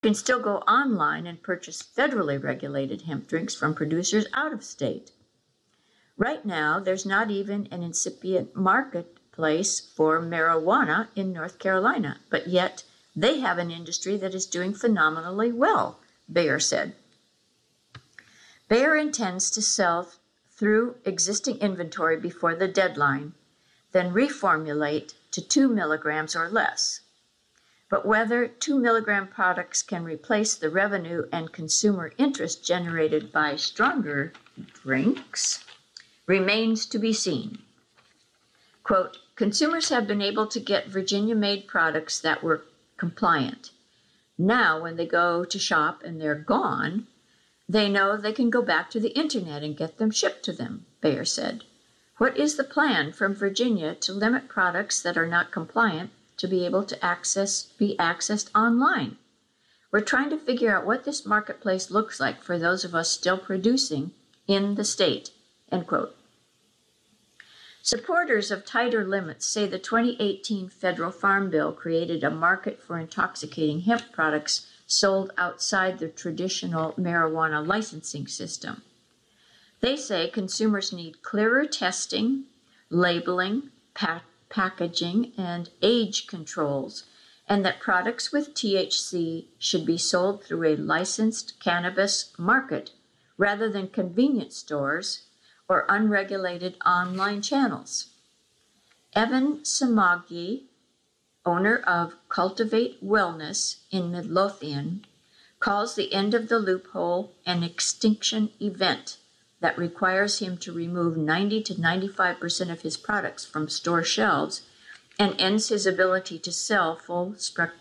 You can still go online and purchase federally regulated hemp drinks from producers out of state. Right now, there's not even an incipient marketplace for marijuana in North Carolina, but yet they have an industry that is doing phenomenally well, Bayer said. Bayer intends to sell through existing inventory before the deadline, then reformulate to 2 milligrams or less. But whether 2 milligram products can replace the revenue and consumer interest generated by stronger drinks remains to be seen. Quote, consumers have been able to get Virginia-made products that were compliant. Now, when they go to shop and they're gone, they know they can go back to the internet and get them shipped to them, Bayer said. What is the plan from Virginia to limit products that are not compliant to be able to be accessed online? We're trying to figure out what this marketplace looks like for those of us still producing in the state, end quote. Supporters of tighter limits say the 2018 federal farm bill created a market for intoxicating hemp products sold outside the traditional marijuana licensing system. They say consumers need clearer testing, labeling, packaging, and age controls, and that products with THC should be sold through a licensed cannabis market rather than convenience stores or unregulated online channels. Evan Samagi, owner of Cultivate Wellness in Midlothian, calls the end of the loophole an extinction event that requires him to remove 90 to 95% of his products from store shelves and ends his ability to sell full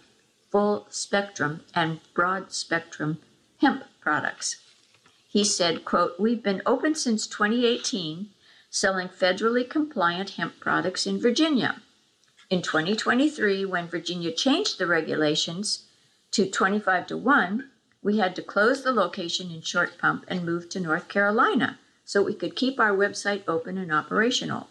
spectrum and broad spectrum hemp products. He said, quote, we've been open since 2018, selling federally compliant hemp products in Virginia. In 2023, when Virginia changed the regulations to 25-1, we had to close the location in Short Pump and move to North Carolina so we could keep our website open and operational.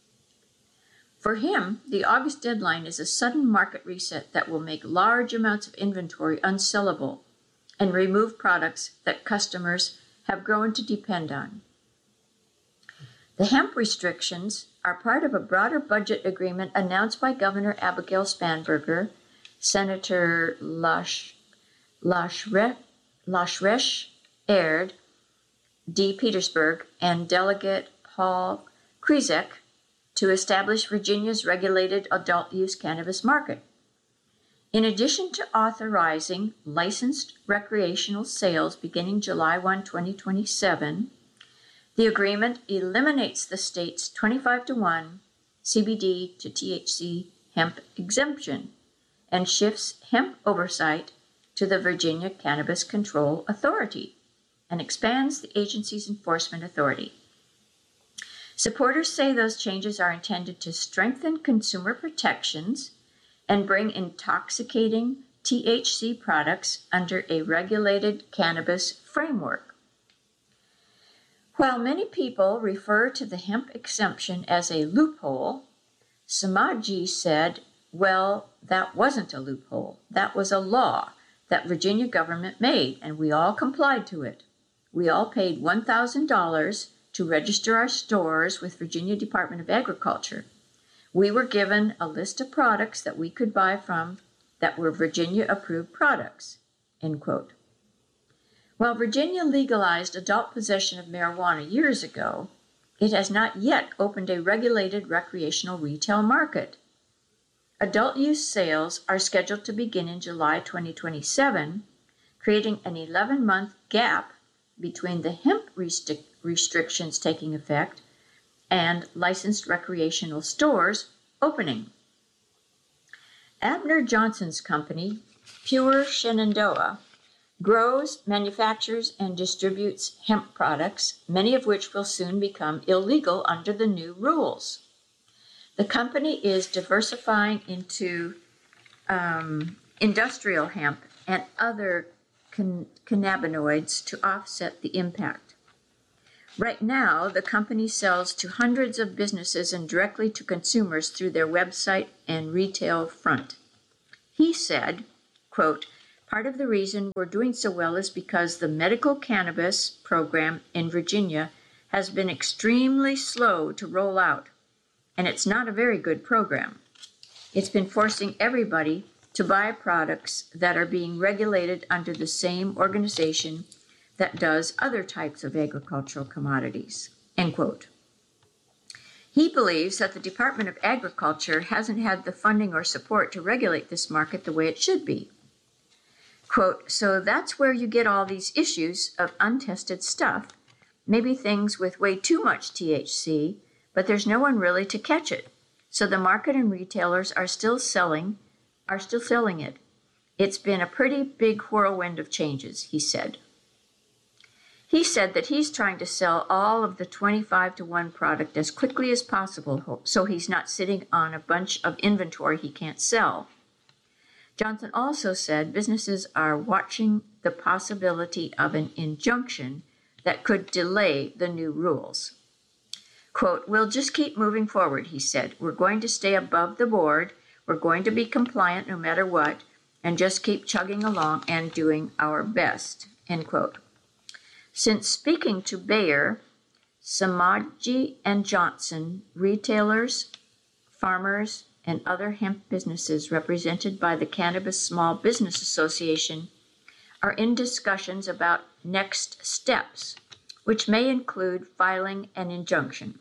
For him, the August deadline is a sudden market reset that will make large amounts of inventory unsellable and remove products that customers have grown to depend on. The hemp restrictions are part of a broader budget agreement announced by Governor Abigail Spanberger, Senator Lashresh Aird, D. Petersburg, and Delegate Paul Krizek to establish Virginia's regulated adult-use cannabis market. In addition to authorizing licensed recreational sales beginning July 1, 2027, the agreement eliminates the state's 25-1 CBD to THC hemp exemption and shifts hemp oversight to the Virginia Cannabis Control Authority and expands the agency's enforcement authority. Supporters say those changes are intended to strengthen consumer protections and bring intoxicating THC products under a regulated cannabis framework. While many people refer to the hemp exemption as a loophole, Samaji said, well, that wasn't a loophole. That was a law that Virginia government made, and we all complied to it. We all paid $1,000 to register our stores with Virginia Department of Agriculture. We were given a list of products that we could buy from that were Virginia-approved products, end quote. While Virginia legalized adult possession of marijuana years ago, it has not yet opened a regulated recreational retail market. Adult use sales are scheduled to begin in July 2027, creating an 11-month gap between the hemp restrictions taking effect and licensed recreational stores opening. Abner Johnson's company, Pure Shenandoah, grows, manufactures, and distributes hemp products, many of which will soon become illegal under the new rules. The company is diversifying into industrial hemp and other cannabinoids to offset the impact. Right now, the company sells to hundreds of businesses and directly to consumers through their website and retail front. He said, quote, Part of the reason we're doing so well is because the medical cannabis program in Virginia has been extremely slow to roll out, and it's not a very good program. It's been forcing everybody to buy products that are being regulated under the same organization that does other types of agricultural commodities." End quote. He believes that the Department of Agriculture hasn't had the funding or support to regulate this market the way it should be. Quote, "So that's where you get all these issues of untested stuff, maybe things with way too much THC, but there's no one really to catch it. So the market and retailers are still selling it. It's been a pretty big whirlwind of changes," he said. He said that he's trying to sell all of the 25-to-1 product as quickly as possible so he's not sitting on a bunch of inventory he can't sell. Johnson also said businesses are watching the possibility of an injunction that could delay the new rules. Quote, "We'll just keep moving forward," he said. "We're going to stay above the board. We're going to be compliant no matter what, and just keep chugging along and doing our best." End quote. Since speaking to Bayer, Samaji and Johnson, retailers, farmers, and other hemp businesses represented by the Cannabis Small Business Association are in discussions about next steps, which may include filing an injunction.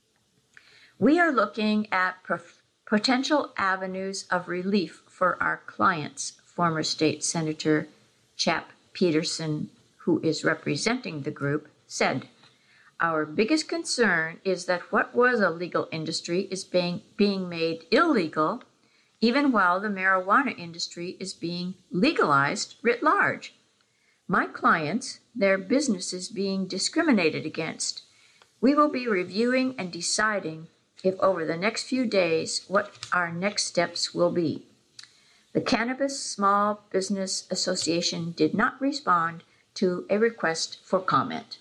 "We are looking at potential avenues of relief for our clients," former State Senator Chap Peterson, who is representing the group, said. "Our biggest concern is that what was a legal industry is being made illegal, even while the marijuana industry is being legalized writ large. My clients, their business is being discriminated against. We will be reviewing and deciding if over the next few days what our next steps will be." The Cannabis Small Business Association did not respond to a request for comment.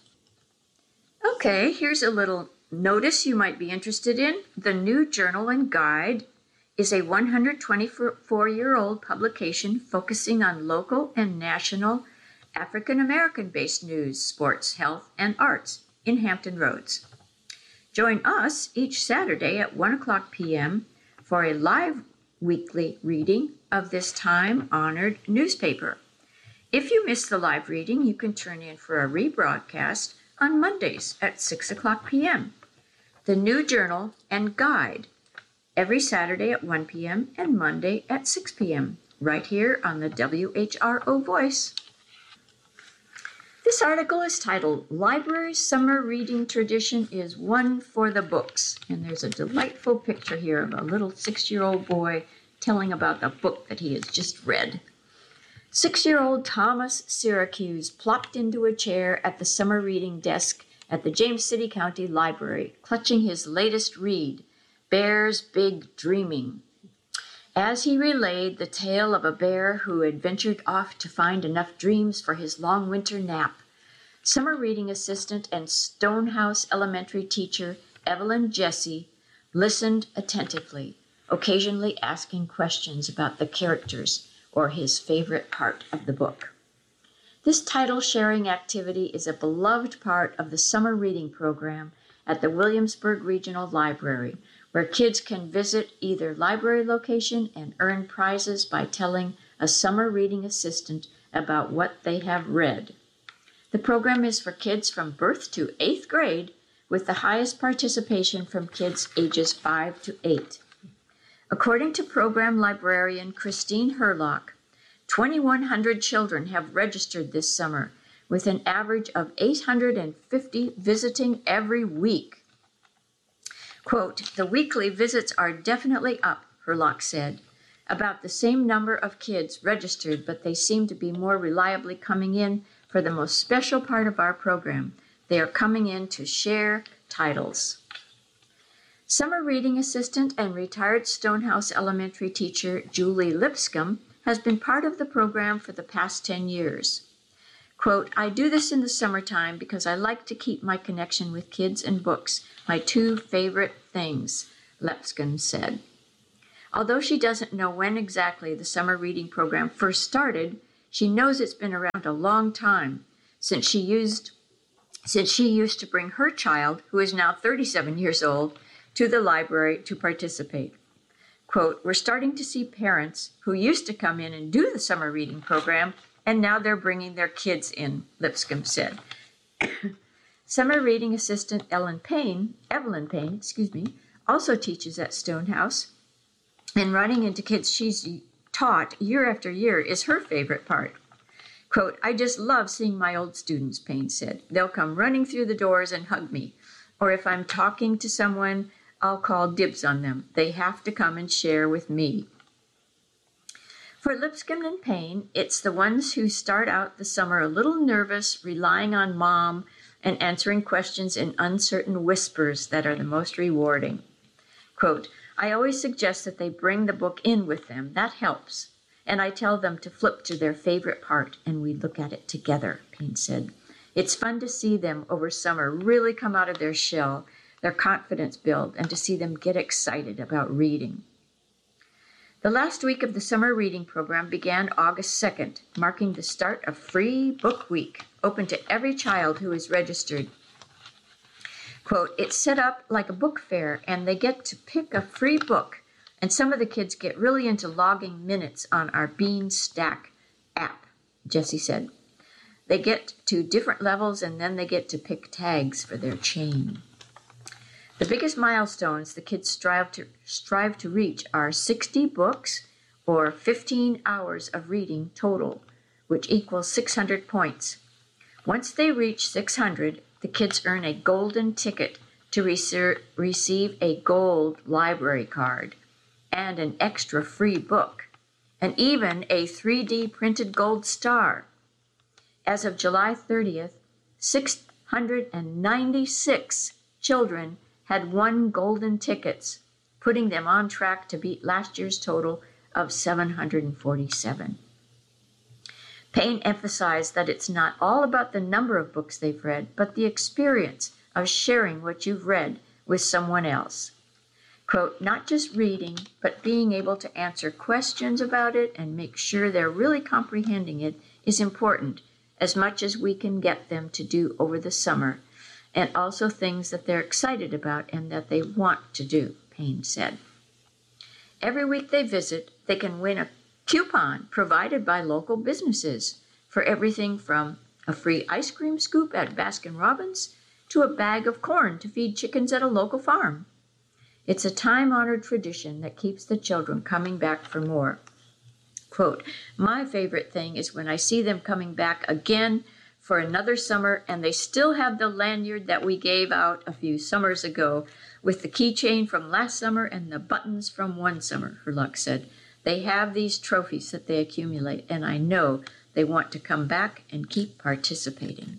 Okay, here's a little notice you might be interested in. The New Journal and Guide is a 124-year-old publication focusing on local and national African American-based news, sports, health, and arts in Hampton Roads. Join us each Saturday at 1 p.m. for a live weekly reading of this time-honored newspaper. If you miss the live reading, you can turn in for a rebroadcast on Mondays at 6 p.m. The New Journal and Guide, every Saturday at 1 p.m. and Monday at 6 p.m., right here on the WHRO Voice. This article is titled, "Library Summer Reading Tradition is One for the Books." And there's a delightful picture here of a little 6-year-old boy telling about the book that he has just read. 6-year-old Thomas Syracuse plopped into a chair at the summer reading desk at the James City County Library, clutching his latest read, Bear's Big Dreaming. As he relayed the tale of a bear who had ventured off to find enough dreams for his long winter nap, summer reading assistant and Stonehouse Elementary teacher Evelyn Jesse listened attentively, occasionally asking questions about the characters or his favorite part of the book. This title-sharing activity is a beloved part of the summer reading program at the Williamsburg Regional Library, where kids can visit either library location and earn prizes by telling a summer reading assistant about what they have read. The program is for kids from birth to 8th grade, with the highest participation from kids ages 5 to 8. According to program librarian Christine Herlock, 2,100 children have registered this summer, with an average of 850 visiting every week. Quote, "The weekly visits are definitely up," Herlock said. "About the same number of kids registered, but they seem to be more reliably coming in for the most special part of our program. They are coming in to share titles." Summer reading assistant and retired Stonehouse Elementary teacher Julie Lipscomb has been part of the program for the past 10 years. Quote, "I do this in the summertime because I like to keep my connection with kids and books, my two favorite things," Lipscomb said. Although she doesn't know when exactly the summer reading program first started, She knows it's been around a long time since she used to bring her child, who is now 37 years old, to the library to participate. Quote, we're starting to see parents who used to come in and do the summer reading program, and now they're bringing their kids in, Lipscomb said. Summer reading assistant Evelyn Payne, also teaches at Stonehouse, and running into kids she's taught year after year is her favorite part. Quote, I just love seeing my old students, Payne said. They'll come running through the doors and hug me. Or if I'm talking to someone, I'll call dibs on them. They have to come and share with me. For Lipscomb and Payne, it's the ones who start out the summer a little nervous, relying on mom and answering questions in uncertain whispers that are the most rewarding. Quote, I always suggest that they bring the book in with them. That helps. And I tell them to flip to their favorite part, and we look at it together, Payne said. It's fun to see them over summer really come out of their shell, their confidence build, and to see them get excited about reading. The last week of the summer reading program began August 2nd, marking the start of Free Book Week, open to every child who is registered. Quote, it's set up like a book fair, and they get to pick a free book. And some of the kids get really into logging minutes on our Bean Stack app, Jessie said. They get to different levels, and then they get to pick tags for their chain. The biggest milestones the kids strive to reach are 60 books or 15 hours of reading total, which equals 600 points. Once they reach 600, the kids earn a golden ticket to receive a gold library card and an extra free book, and even a 3D printed gold star. As of July 30th, 696 children had won golden tickets, putting them on track to beat last year's total of 747. Payne emphasized that it's not all about the number of books they've read, but the experience of sharing what you've read with someone else. Quote, not just reading, but being able to answer questions about it and make sure they're really comprehending it is important, as much as we can get them to do over the summer, and also things that they're excited about and that they want to do, Payne said. Every week they visit, they can win a coupon provided by local businesses for everything from a free ice cream scoop at Baskin-Robbins to a bag of corn to feed chickens at a local farm. It's a time-honored tradition that keeps the children coming back for more. Quote, my favorite thing is when I see them coming back again for another summer and they still have the lanyard that we gave out a few summers ago with the keychain from last summer and the buttons from one summer, Herluck said. They have these trophies that they accumulate, and I know they want to come back and keep participating.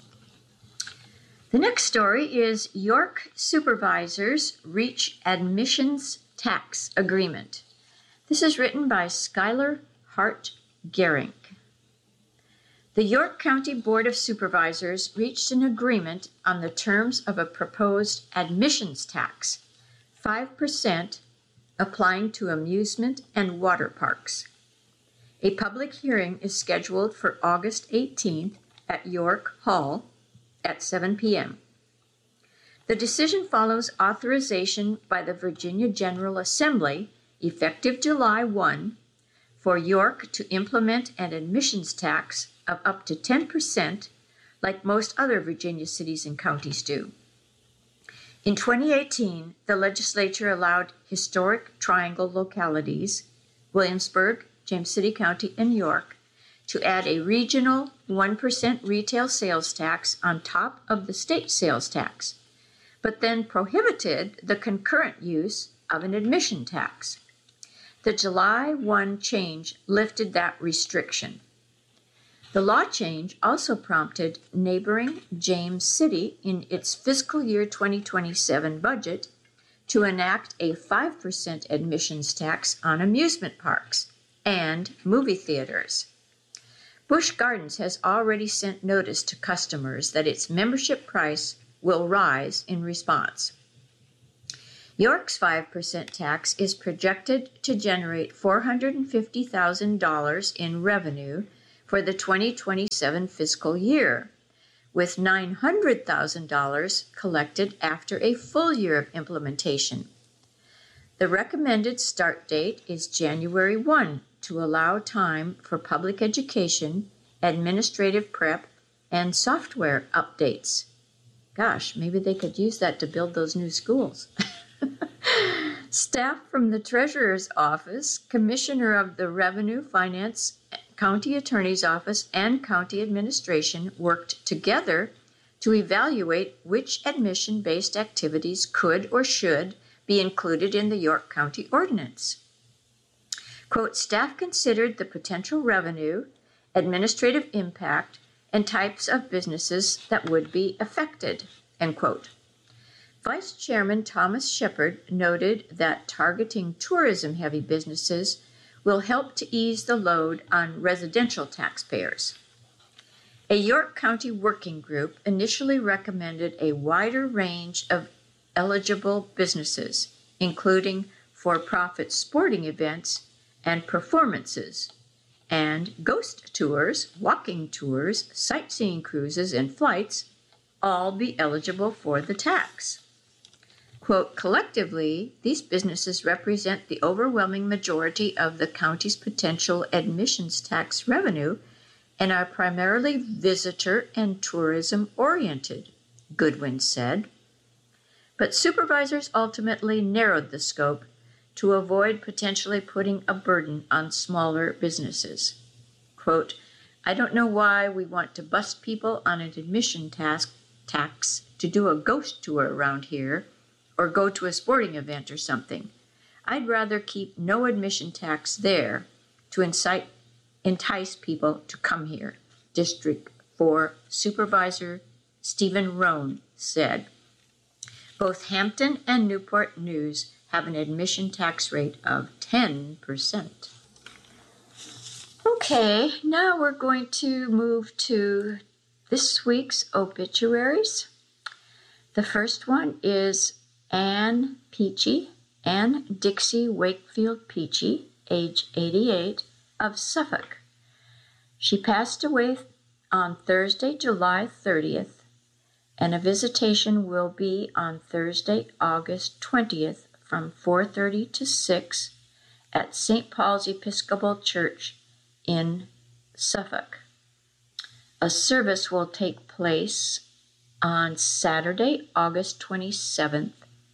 The next story is York supervisors reach admissions tax agreement. This is written by Skylar Hart Gehring. The York County Board of Supervisors reached an agreement on the terms of a proposed admissions tax, 5% applying to amusement and water parks. A public hearing is scheduled for August 18th at York Hall at 7 p.m. The decision follows authorization by the Virginia General Assembly, effective July 1, for York to implement an admissions tax of up to 10%, like most other Virginia cities and counties do. In 2018, the legislature allowed historic triangle localities, Williamsburg, James City County, and York, to add a regional 1% retail sales tax on top of the state sales tax, but then prohibited the concurrent use of an admission tax. The July 1 change lifted that restriction. The law change also prompted neighboring James City in its fiscal year 2027 budget to enact a 5% admissions tax on amusement parks and movie theaters. Busch Gardens has already sent notice to customers that its membership price will rise in response. York's 5% tax is projected to generate $450,000 in revenue for the 2027 fiscal year, with $900,000 collected after a full year of implementation. The recommended start date is January 1 to allow time for public education, administrative prep, and software updates. Gosh, maybe they could use that to build those new schools. Staff from the Treasurer's Office, Commissioner of the Revenue, Finance, County Attorney's Office, and County Administration worked together to evaluate which admission-based activities could or should be included in the York County Ordinance. Quote, staff considered the potential revenue, administrative impact, and types of businesses that would be affected, end quote. Vice Chairman Thomas Shepard noted that targeting tourism-heavy businesses will help to ease the load on residential taxpayers. A York County working group initially recommended a wider range of eligible businesses, including for-profit sporting events and performances, and ghost tours, walking tours, sightseeing cruises, and flights all be eligible for the tax. Quote, collectively, these businesses represent the overwhelming majority of the county's potential admissions tax revenue and are primarily visitor and tourism oriented, Goodwin said. But supervisors ultimately narrowed the scope to avoid potentially putting a burden on smaller businesses. Quote, I don't know why we want to bust people on an admission tax to do a ghost tour around here or go to a sporting event or something. I'd rather keep no admission tax there to entice people to come here, District 4 Supervisor Stephen Roan said. Both Hampton and Newport News have an admission tax rate of 10%. Okay, now we're going to move to this week's obituaries. The first one is Ann Dixie Wakefield Peachy, age 88, of Suffolk. She passed away on Thursday, July 30th, and a visitation will be on Thursday, August 20th from 4:30 to 6 at St. Paul's Episcopal Church in Suffolk. A service will take place on Saturday, August 22nd,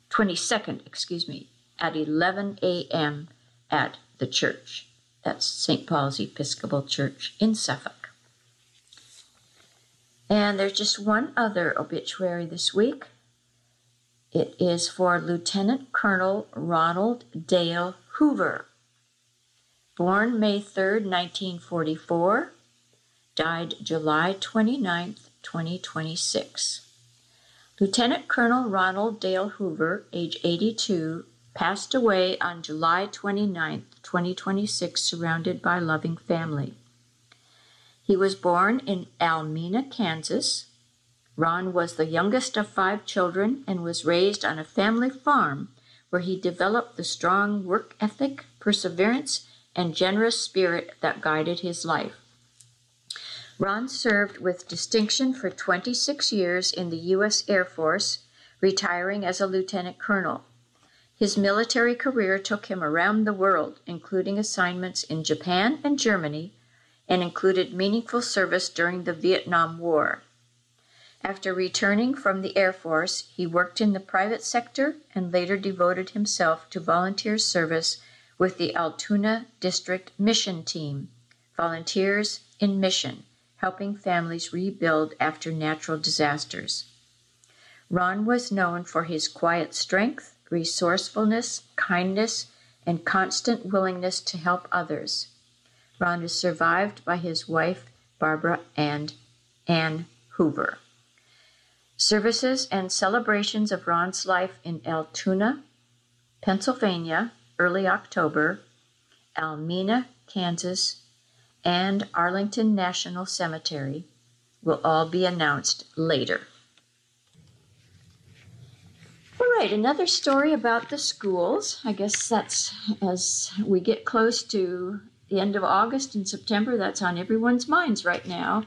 at 11 a.m. at the church. That's St. Paul's Episcopal Church in Suffolk. And there's just one other obituary this week. It is for Lieutenant Colonel Ronald Dale Hoover. Born May 3rd, 1944, died July 29th, 2026. Lieutenant Colonel Ronald Dale Hoover, age 82, passed away on July 29th, 2026, surrounded by loving family. He was born in Almena, Kansas. Ron was the youngest of 5 children and was raised on a family farm where he developed the strong work ethic, perseverance, and generous spirit that guided his life. Ron served with distinction for 26 years in the U.S. Air Force, retiring as a lieutenant colonel. His military career took him around the world, including assignments in Japan and Germany, and included meaningful service during the Vietnam War. After returning from the Air Force, he worked in the private sector and later devoted himself to volunteer service with the Altoona District Mission Team, Volunteers in Mission, helping families rebuild after natural disasters. Ron was known for his quiet strength, resourcefulness, kindness, and constant willingness to help others. Ron is survived by his wife, Barbara and Ann Hoover. Services and celebrations of Ron's life in Altoona, Pennsylvania, early October, Almena, Kansas, and Arlington National Cemetery will all be announced later. All right, another story about the schools. I guess that's as we get close to the end of August and September, that's on everyone's minds right now.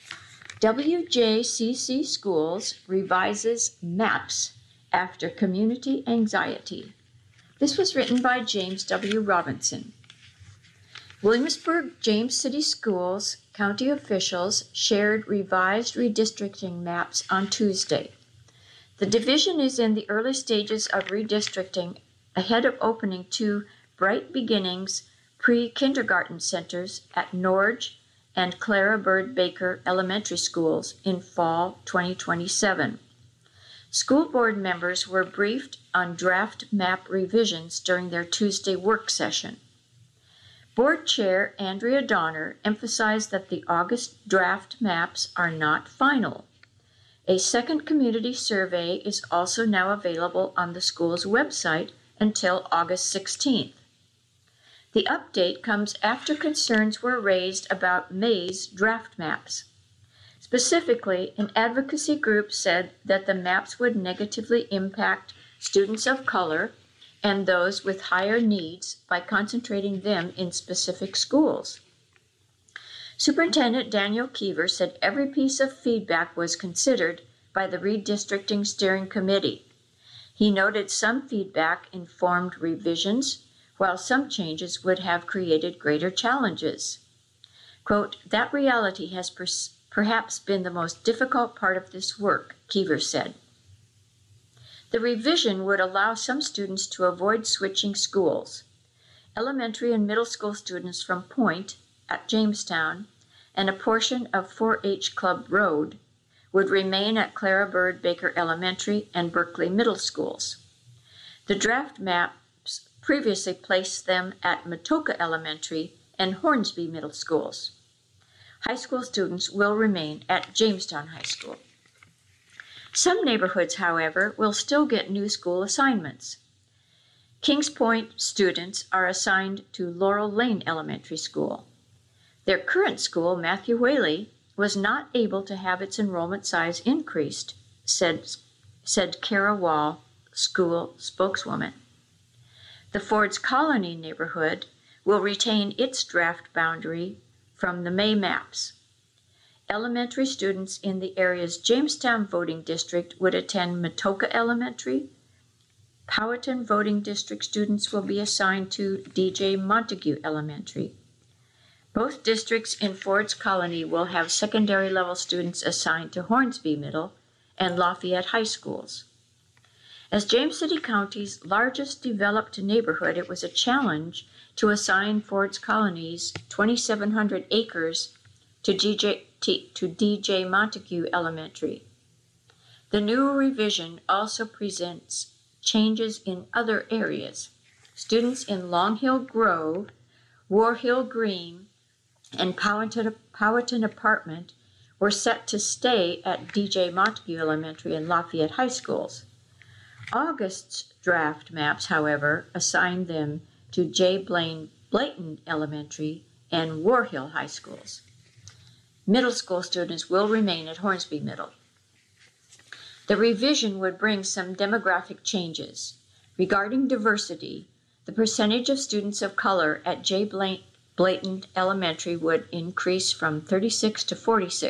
WJCC Schools revises maps after community anxiety. This was written by James W. Robinson. Williamsburg James City Schools county officials shared revised redistricting maps on Tuesday. The division is in the early stages of redistricting ahead of opening two Bright Beginnings pre-kindergarten centers at Norge and Clara Bird Baker Elementary Schools in fall 2027. School board members were briefed on draft map revisions during their Tuesday work session. Board Chair Andrea Donner emphasized that the August draft maps are not final. A second community survey is also now available on the school's website until August 16th. The update comes after concerns were raised about May's draft maps. Specifically, an advocacy group said that the maps would negatively impact students of color and those with higher needs by concentrating them in specific schools. Superintendent Daniel Keever said every piece of feedback was considered by the redistricting steering committee. He noted some feedback informed revisions, while some changes would have created greater challenges. Quote, "That reality has perhaps been the most difficult part of this work," Keever said. The revision would allow some students to avoid switching schools. Elementary and middle school students from Point at Jamestown and a portion of 4-H Club Road would remain at Clara Bird Baker Elementary and Berkeley Middle Schools. The draft maps previously placed them at Matoka Elementary and Hornsby Middle Schools. High school students will remain at Jamestown High School. Some neighborhoods, however, will still get new school assignments. Kings Point students are assigned to Laurel Lane Elementary School. Their current school, Matthew Whaley, was not able to have its enrollment size increased, said Kara Wall, school spokeswoman. The Ford's Colony neighborhood will retain its draft boundary from the May maps. Elementary students in the area's Jamestown voting district would attend Matoka Elementary. Powhatan voting district students will be assigned to DJ Montague Elementary. Both districts in Ford's Colony will have secondary level students assigned to Hornsby Middle and Lafayette High Schools. As James City County's largest developed neighborhood, it was a challenge to assign Ford's Colony's 2,700 acres to DJ Montague Elementary. The new revision also presents changes in other areas. Students in Long Hill Grove, War Hill Green, and Powhatan Apartment were set to stay at DJ Montague Elementary and Lafayette High Schools. August's draft maps, however, assigned them to J. Blayton Elementary and War Hill High Schools. Middle school students will remain at Hornsby Middle. The revision would bring some demographic changes. Regarding diversity, the percentage of students of color at J. Blayton Elementary would increase from 36 to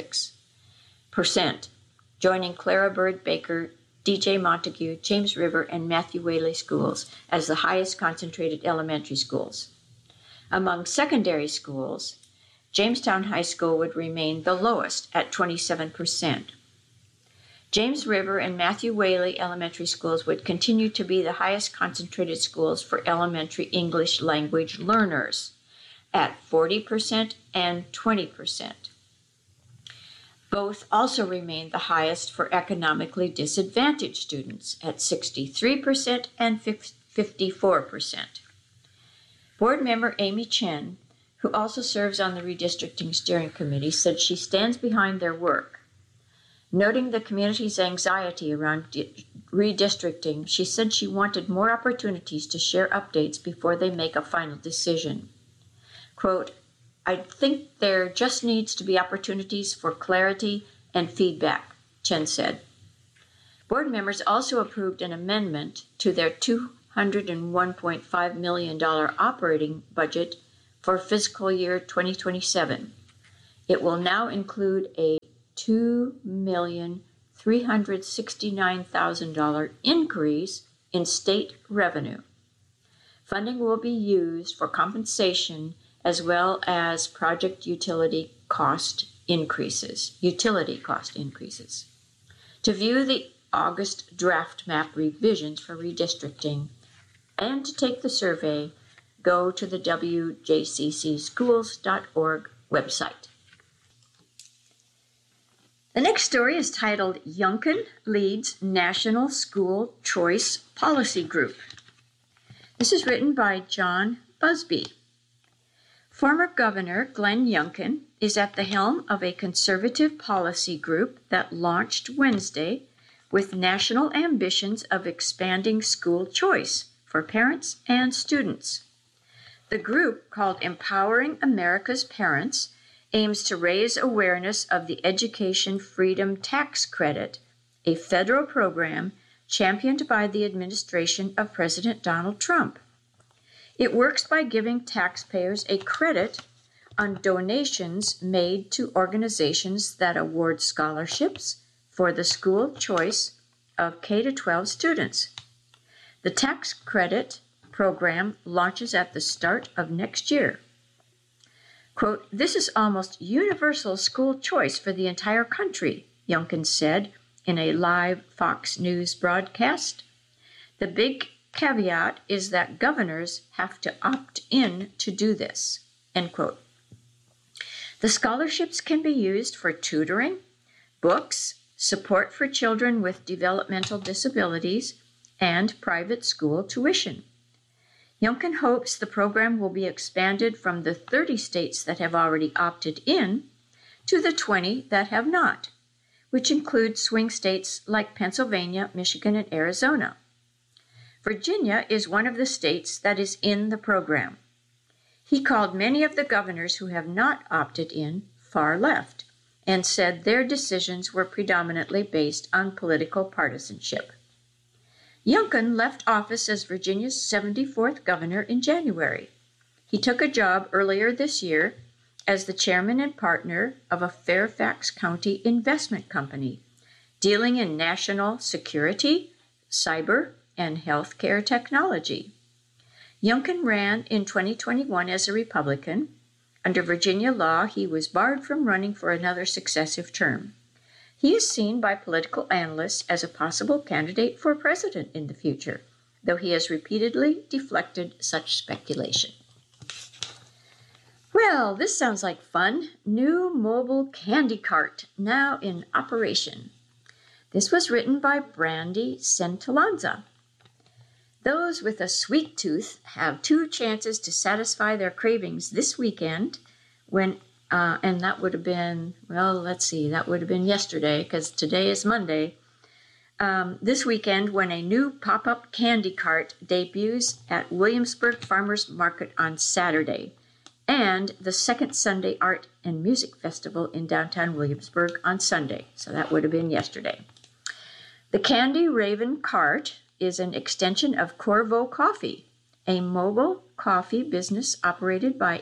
46%, joining Clara Bird Baker, DJ Montague, James River, and Matthew Whaley schools as the highest concentrated elementary schools. Among secondary schools, Jamestown High School would remain the lowest at 27%. James River and Matthew Whaley elementary schools would continue to be the highest concentrated schools for elementary English language learners at 40% and 20%. Both also remain the highest for economically disadvantaged students at 63% and 54%. Board member Amy Chen, who also serves on the redistricting steering committee, said she stands behind their work. Noting the community's anxiety around redistricting, she said she wanted more opportunities to share updates before they make a final decision. Quote, "I think there just needs to be opportunities for clarity and feedback," Chen said. Board members also approved an amendment to their $201.5 million operating budget for fiscal year 2027. It will now include a $2,369,000 increase in state revenue. Funding will be used for compensation as well as project utility cost increases. To view the August draft map revisions for redistricting and to take the survey, go to the wjccschools.org website. The next story is titled Youngkin Leads National School Choice Policy Group. This is written by John Busby. Former Governor Glenn Youngkin is at the helm of a conservative policy group that launched Wednesday with national ambitions of expanding school choice for parents and students. The group, called Empowering America's Parents, aims to raise awareness of the Education Freedom Tax Credit, a federal program championed by the administration of President Donald Trump. It works by giving taxpayers a credit on donations made to organizations that award scholarships for the school choice of K-12 students. The tax credit program launches at the start of next year. Quote, "This is almost universal school choice for the entire country," Youngkin said in a live Fox News broadcast. "The big caveat is that governors have to opt in to do this," end quote. The scholarships can be used for tutoring, books, support for children with developmental disabilities, and private school tuition. Youngkin hopes the program will be expanded from the 30 states that have already opted in to the 20 that have not, which include swing states like Pennsylvania, Michigan, and Arizona. Virginia is one of the states that is in the program. He called many of the governors who have not opted in far left and said their decisions were predominantly based on political partisanship. Youngkin left office as Virginia's 74th governor in January. He took a job earlier this year as the chairman and partner of a Fairfax County investment company dealing in national security, cyber, and healthcare technology. Youngkin ran in 2021 as a Republican. Under Virginia law, he was barred from running for another successive term. He is seen by political analysts as a possible candidate for president in the future, though he has repeatedly deflected such speculation. Well, this sounds like fun. New mobile candy cart now in operation. This was written by Brandy Santalanza. Those with a sweet tooth have 2 chances to satisfy their cravings this weekend when, and that would have been, that would have been yesterday because today is Monday. This weekend when a new pop-up candy cart debuts at Williamsburg Farmers Market on Saturday and the Second Sunday Art and Music Festival in downtown Williamsburg on Sunday. So that would have been yesterday. The Candy Raven Cart is an extension of Corvo Coffee, a mobile coffee business operated by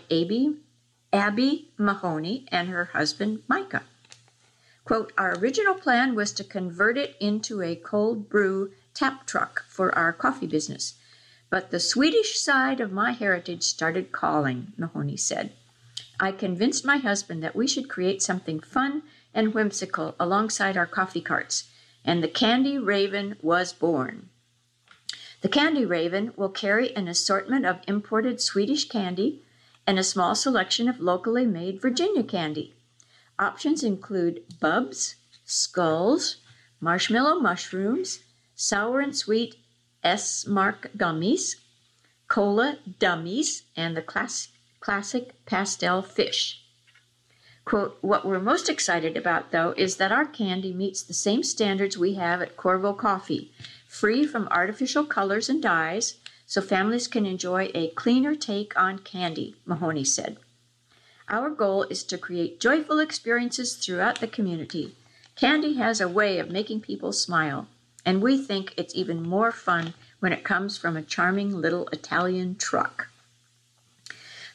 Abby Mahoney and her husband, Micah. Quote, "Our original plan was to convert it into a cold brew tap truck for our coffee business, but the Swedish side of my heritage started calling," Mahoney said. "I convinced my husband that we should create something fun and whimsical alongside our coffee carts, and the Candy Raven was born." The Candy Raven will carry an assortment of imported Swedish candy and a small selection of locally made Virginia candy. Options include Bubs, Skulls, Marshmallow Mushrooms, Sour and Sweet S-Mark Gummies, Cola Dummies, and the classic Pastel Fish. Quote, "What we're most excited about, though, is that our candy meets the same standards we have at Corvo Coffee, free from artificial colors and dyes, so families can enjoy a cleaner take on candy," Mahoney said. "Our goal is to create joyful experiences throughout the community. Candy has a way of making people smile, and we think it's even more fun when it comes from a charming little Italian truck."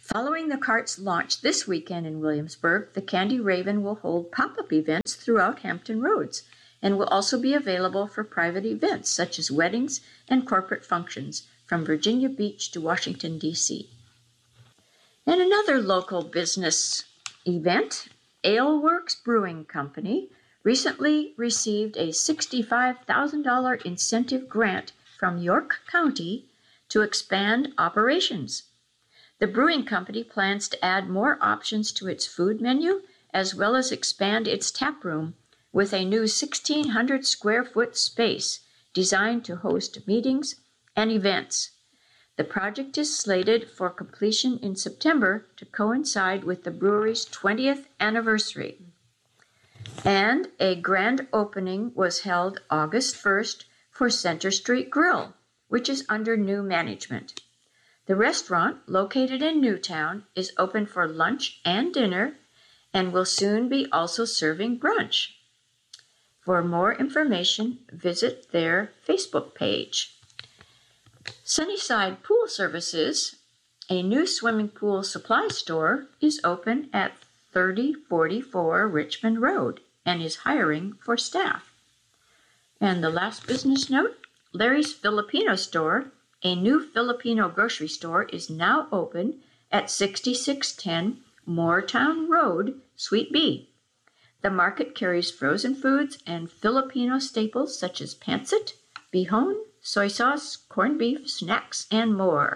Following the cart's launch this weekend in Williamsburg, the Candy Raven will hold pop-up events throughout Hampton Roads and will also be available for private events such as weddings and corporate functions from Virginia Beach to Washington, D.C. And another local business event, Aleworks Brewing Company, recently received a $65,000 incentive grant from York County to expand operations. The brewing company plans to add more options to its food menu, as well as expand its tap room with a new 1,600 square foot space designed to host meetings and events. The project is slated for completion in September to coincide with the brewery's 20th anniversary. And a grand opening was held August 1st for Center Street Grill, which is under new management. The restaurant, located in Newtown, is open for lunch and dinner and will soon be also serving brunch. For more information, visit their Facebook page. Sunnyside Pool Services, a new swimming pool supply store, is open at 3044 Richmond Road and is hiring for staff. And the last business note, Larry's Filipino Store, a new Filipino grocery store, is now open at 6610 Moortown Road, Suite B. The market carries frozen foods and Filipino staples such as pancit, bihon, soy sauce, corned beef, snacks, and more.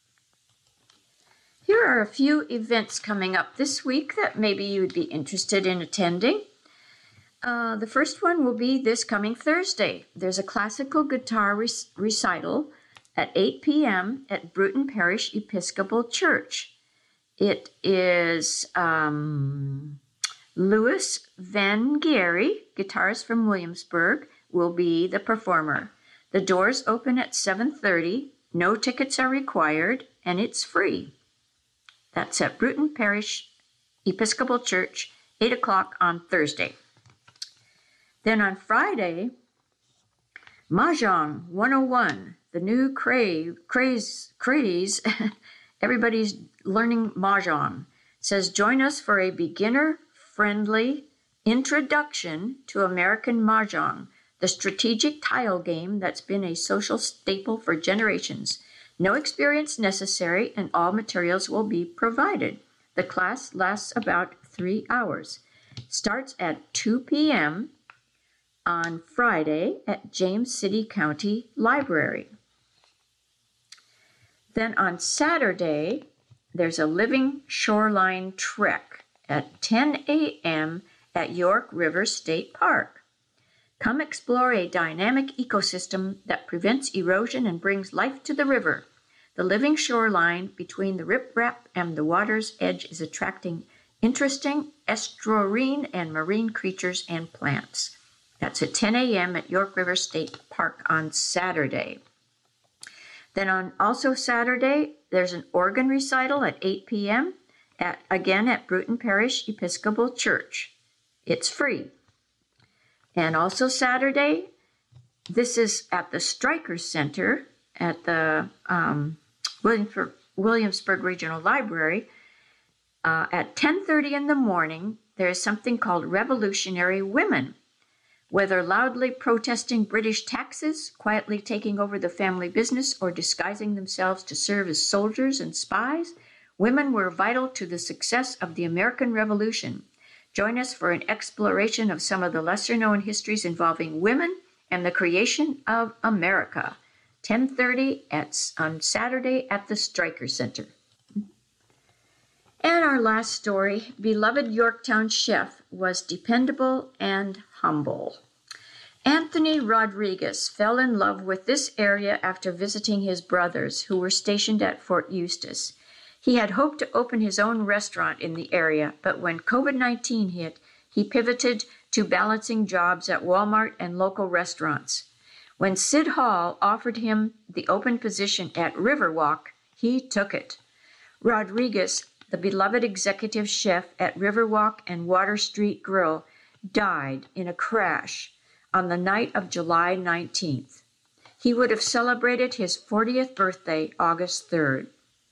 Here are a few events coming up this week that maybe you would be interested in attending. The first one will be this coming Thursday. There's a classical guitar recital at 8 p.m. at Bruton Parish Episcopal Church. It is Louis Van Gary, guitarist from Williamsburg, will be the performer. The doors open at 7:30, no tickets are required, and it's free. That's at Bruton Parish Episcopal Church, 8 o'clock on Thursday. Then on Friday, Mahjong 101, the new craze, everybody's learning Mahjong, says join us for a beginner-friendly introduction to American Mahjong, the strategic tile game that's been a social staple for generations. No experience necessary, and all materials will be provided. The class lasts about 3 hours. Starts at 2 p.m. on Friday at James City County Library. Then on Saturday, there's a Living Shoreline Trek at 10 a.m. at York River State Park. Come explore a dynamic ecosystem that prevents erosion and brings life to the river. The living shoreline between the riprap and the water's edge is attracting interesting estuarine and marine creatures and plants. That's at 10 a.m. at York River State Park on Saturday. Then on also Saturday, there's an organ recital at 8 p.m. Again at Bruton Parish Episcopal Church. It's free. And also Saturday, this is at the Stryker Center at the Williamsburg Regional Library. At 10:30 in the morning, there is something called Revolutionary Women. Whether loudly protesting British taxes, quietly taking over the family business, or disguising themselves to serve as soldiers and spies, women were vital to the success of the American Revolution. Join us for an exploration of some of the lesser-known histories involving women and the creation of America. 10:30 on Saturday at the Stryker Center. And our last story, beloved Yorktown chef was dependable and humble. Anthony Rodriguez fell in love with this area after visiting his brothers, who were stationed at Fort Eustis. He had hoped to open his own restaurant in the area, but when COVID-19 hit, he pivoted to balancing jobs at Walmart and local restaurants. When Sid Hall offered him the open position at Riverwalk, he took it. Rodriguez, the beloved executive chef at Riverwalk and Water Street Grill, died in a crash on the night of July 19th. He would have celebrated his 40th birthday August 3rd.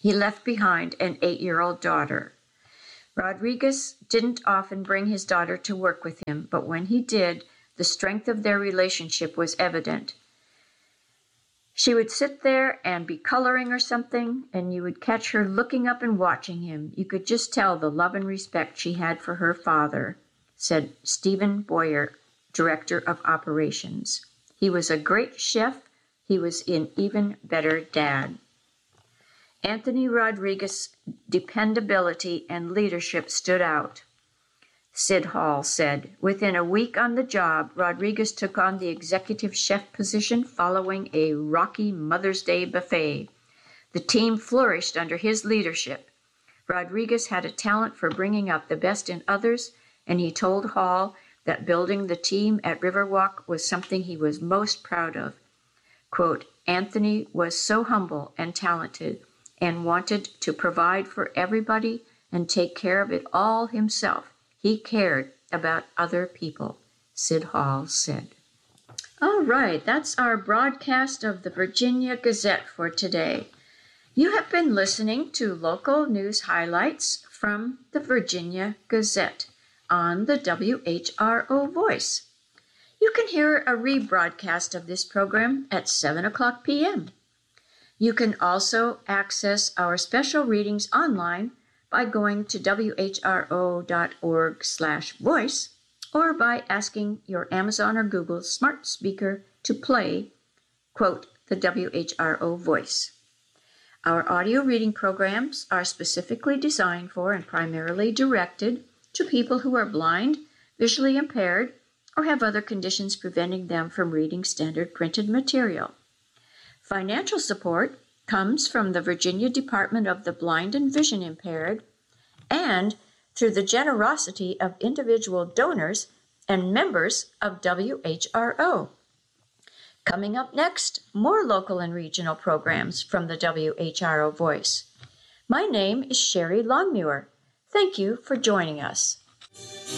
He left behind an 8-year-old daughter. Rodriguez didn't often bring his daughter to work with him, but when he did, the strength of their relationship was evident. She would sit there and be coloring or something, and you would catch her looking up and watching him. You could just tell the love and respect she had for her father, said Stephen Boyer, Director of Operations. He was a great chef. He was an even better dad. Anthony Rodriguez's dependability and leadership stood out. Sid Hall said, within a week on the job, Rodriguez took on the executive chef position following a rocky Mother's Day buffet. The team flourished under his leadership. Rodriguez had a talent for bringing out the best in others, and he told Hall that building the team at Riverwalk was something he was most proud of. Quote, Anthony was so humble and talented and wanted to provide for everybody and take care of it all himself. He cared about other people, Sid Hall said. All right, that's our broadcast of the Virginia Gazette for today. You have been listening to local news highlights from the Virginia Gazette on the WHRO Voice. You can hear a rebroadcast of this program at 7 o'clock p.m. You can also access our special readings online by going to whro.org/voice or by asking your Amazon or Google smart speaker to play, quote, the WHRO Voice. Our audio reading programs are specifically designed for and primarily directed to people who are blind, visually impaired, or have other conditions preventing them from reading standard printed material. Financial support comes from the Virginia Department of the Blind and Vision Impaired and through the generosity of individual donors and members of WHRO. Coming up next, more local and regional programs from the WHRO Voice. My name is Sherry Longmuir. Thank you for joining us.